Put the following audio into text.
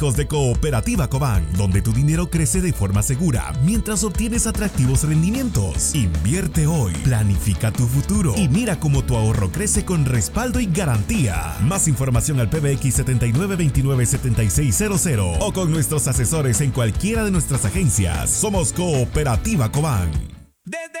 Cos de Cooperativa Cobán, donde tu dinero crece de forma segura mientras obtienes atractivos rendimientos. Invierte hoy, planifica tu futuro y mira cómo tu ahorro crece con respaldo y garantía. Más información al PBX 79297600 o con nuestros asesores en cualquiera de nuestras agencias. Somos Cooperativa Cobán.